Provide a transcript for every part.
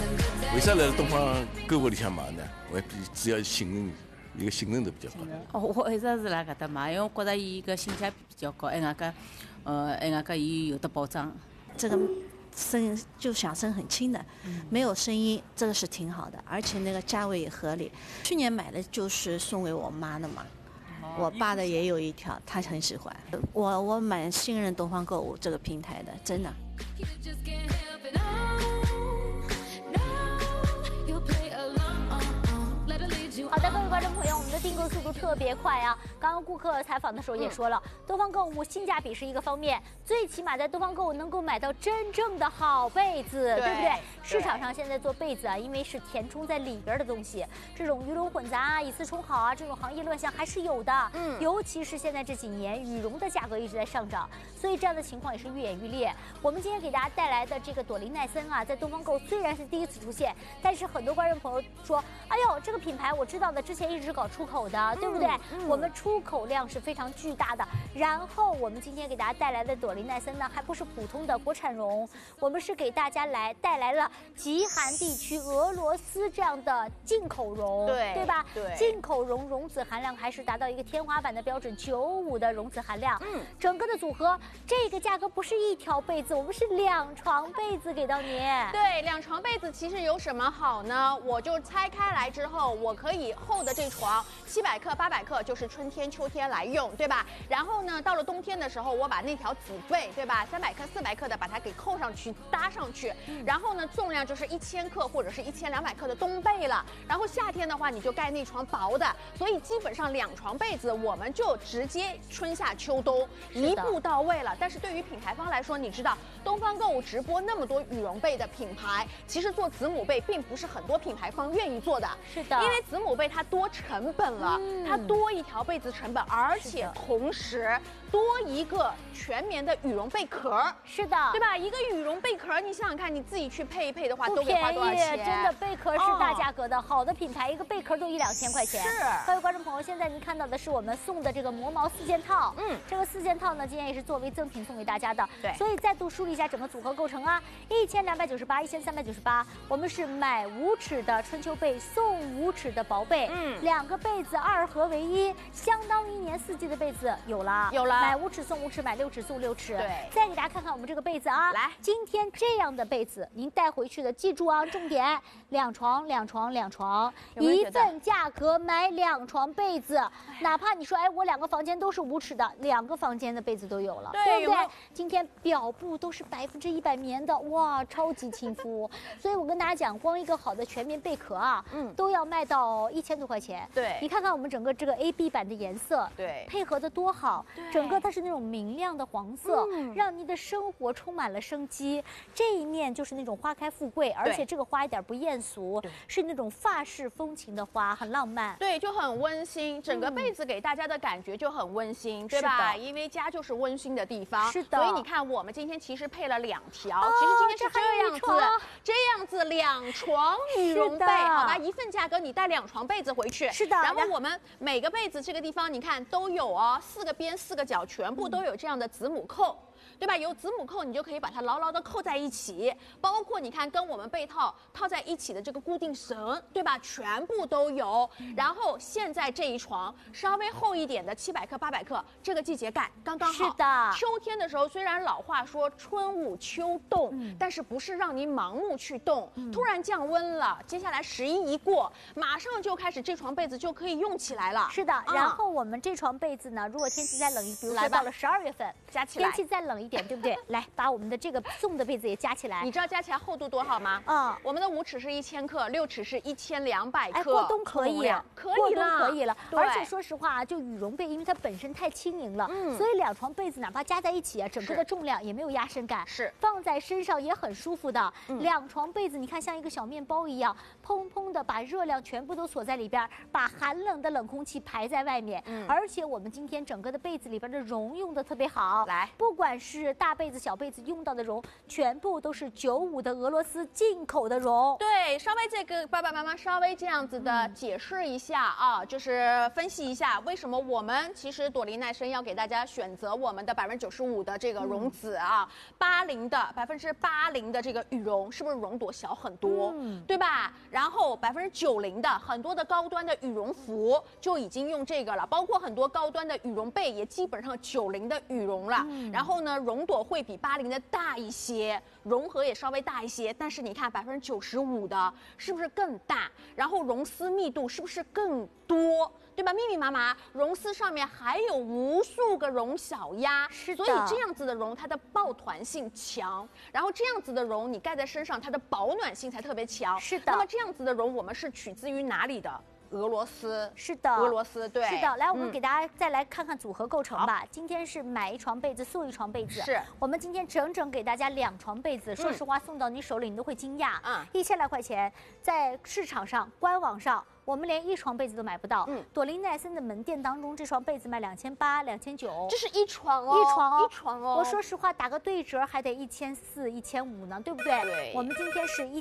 为啥来东方购物里向买呢？我主要信任，一个信任度比较高。 我一直是来搿搭买，因为我觉得伊个性价比比较高，还外加伊有的保障。 这个声就响声很轻的，没有声音，这个是挺好的，而且那个价位也合理。去年买的就是送给我妈的嘛，我爸的也有一条，他很喜欢。我蛮信任东方购物这个平台的，真的。 好的，各位观众朋友，我们的订购速度特别快啊！刚刚顾客采访的时候也说了，东方购物性价比是一个方面，最起码在东方购物能够买到真正的好被子，对不对？市场上现在做被子啊，因为是填充在里边的东西，这种鱼龙混杂啊、以次充好啊，这种行业乱象还是有的。尤其是现在这几年羽绒的价格一直在上涨，所以这样的情况也是愈演愈烈。我们今天给大家带来的这个朵琳奈森啊，在东方购虽然是第一次出现，但是很多观众朋友说，哎呦，这个品牌我知道的，之前一直搞出口的，对不对？我们出口量是非常巨大的。然后我们今天给大家带来的朵琳奈森呢，还不是普通的国产绒，我们是给大家带来了极寒地区俄罗斯这样的进口绒，对吧？对，进口绒绒子含量还是达到一个天花板的标准95的绒子含量。整个的组合，这个价格不是一条被子，我们是2床被子给到您。 对，2床被子其实有什么好呢？我就拆开来之后，我可以厚的这床700克、800克，就是春天、秋天来用，对吧？然后呢，到了冬天的时候，我把那条子被，对吧？300克、400克的把它给扣上去、搭上去，然后呢，重量就是1000克或者是1200克的冬被了。然后夏天的话，你就盖那床薄的，所以基本上2床被子我们就直接春夏秋冬一步到位了。但是对于品牌方来说，你知道东方购物直播那么多羽绒被的品牌，其实做子母被并不是很多品牌方愿意做的。 是的， 因为子母被它多成本了，它多一条被子成本，而且同时多一个全棉的羽绒被壳。 是的， 对吧？一个羽绒被壳，你想想看，你自己去配一配的话， 不都得花多少钱？ 真的，被壳是大价格的，好的品牌一个被壳都1-2000块钱。 是， 各位观众朋友，现在您看到的是我们送的这个磨毛4件套。这个4件套呢，今天也是作为赠品送给大家的。 对， 所以再度梳理一下整个组合构成啊，1298、1398，我们是买5尺的春秋被送5尺的薄被，2个被子2合为1，相当于1年4季的被子有了，买5尺送5尺，买6尺送6尺。 对， 再给大家看看我们这个被子啊，来，今天这样的被子您带回去的，记住啊，重点，2床，2床，2床，一份价格买2床被子，哪怕你说，哎，我2个房间都是5尺的，2个房间的被子都有了，对不对？今天表布都是100%棉的，哇，超级亲肤。所以我跟大家讲，光一个好的全棉被壳啊，都要卖到1000多块钱。 对， 你看看我们整个这个 AB 版的颜色， 对， 配合的多好，整个它是那种明亮的黄色，让你的生活充满了生机。这一面就是那种花开富贵，而且这个花一点不艳俗，是那种法式风情的花，很浪漫。 对，就很温馨，整个被子给大家的感觉就很温馨，对吧？因为家就是温馨的地方。 是的， 所以你看，我们今天其实配了2条，其实今天是这样子2床羽绒被，好吧？一份价格你带2床被子回去。 是的。 然后我们每个被子这个地方，你看都有哦，4个边4个角全部都有这样的子母扣。对吧？有子母扣，你就可以把它牢牢的扣在一起，包括你看跟我们被套在一起的这个固定绳，对吧？全部都有。然后现在这一床稍微厚一点的700克、800克，这个季节盖刚刚好。 是的。 秋天的时候，虽然老话说春捂秋冻，但是不是让你盲目去冻。突然降温了，接下来11一过，马上就开始这床被子就可以用起来了。 是的。然后我们这床被子呢，如果天气再冷一，比如说到了12月份， 加起来天气再冷一点，对不对？来，把我们的这个送的被子也加起来。 你知道加起来厚度多好吗？我们的5尺是1000克，6尺是1200克。 哎，过冬可以， 可以了。 而且说实话啊，就羽绒被，因为它本身太轻盈了，所以2床被子哪怕加在一起啊，整个的重量也没有压身感， 是放在身上也很舒服的。2床被子，你看像一个小面包一样，砰砰的把热量全部都锁在里边，把寒冷的冷空气排在外面。而且我们今天整个的被子里边的绒用的特别好， 来， 不管是至大被子、小被子用到的绒，全部都是95的俄罗斯进口的绒。 对，稍微这个爸爸妈妈稍微这样子的解释一下啊，就是分析一下为什么我们其实朵琳耐森要给大家选择我们的95%的这个绒子啊，80%的这个羽绒，是不是绒朵小很多？对吧？然后90%的很多的高端的羽绒服就已经用这个了，包括很多高端的羽绒被也基本上90的羽绒了。然后呢，绒朵会比80的大一些，绒盒也稍微大一些，但是你看95%的是不是更大？然后绒丝密度是不是更多？对吧？密密麻麻，绒丝上面还有无数个绒小鸭， 是的。 所以这样子的绒它的抱团性强，然后这样子的绒你盖在身上，它的保暖性才特别强。 是的。 那么这样子的绒我们是取自于哪里的？俄罗斯。 是的， 俄罗斯。对， 是的。来，我们给大家再来看看组合构成吧。今天是买一床被子送一床被子， 是我们今天整整给大家2床被子，说实话送到你手里你都会惊讶。1000来块钱，在市场上官网上。我们连1床被子都买不到。朵琳耐森的门店当中，这双被子卖2800、2900， 这是1床哦 ，1 床哦。 我说实话，打个对折还得1400、1500呢，对不对？ 对。 我们今天是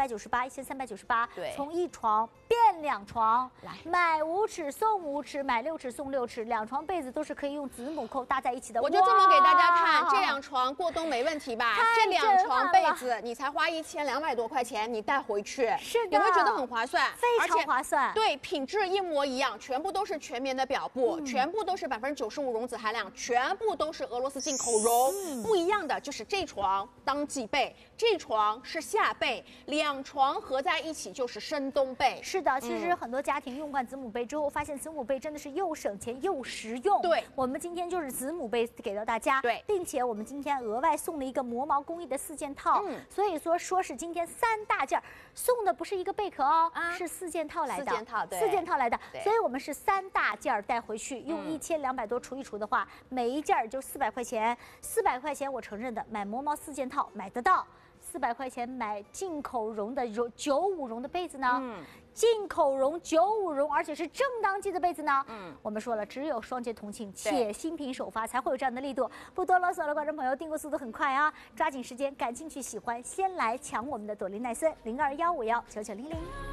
1298、1398， 对， 从1床变2床，来买5尺送5尺，买6尺送6尺，2床被子都是可以用子母扣搭在一起的。 我就这么给大家看，这2床过冬没问题吧？这2床被子你才花1200多块钱，你带回去， 是的， 有没有觉得很划算？ 非常划算。 对，品质一模一样，全部都是全棉的表布，全部都是95%绒子含量，全部都是俄罗斯进口绒。不一样的就是这床当季被，这床是夏被，2床合在一起就是深冬被。 是的，其实很多家庭用惯子母被之后，发现子母被真的是又省钱又实用。 对， 我们今天就是子母被给到大家， 对， 并且我们今天额外送了一个磨毛工艺的4件套，所以说是今天3大件，送的不是一个贝壳哦，是4件套来的，4件套来的，所以我们是3大件带回去，用1200多除一除的话，每一件就400块钱，400块钱我承认的，买磨毛4件套买得到。400块钱买进口绒的95绒的被子呢？进口绒95绒，而且是正当季的被子呢？我们说了，只有双节同庆且新品首发才会有这样的力度。不多啰嗦了，观众朋友，订购速度很快啊，抓紧时间，感兴趣喜欢，先来抢我们的朵琳耐森0215199900。